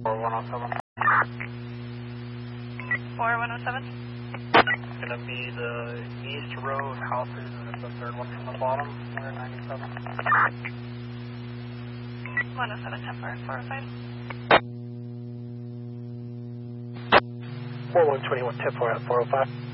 4107. 4107. Gonna be the east row of houses, and it's the third one from the bottom. We're at 97. 107, 10 for 405. 4121, 10 4 at 405.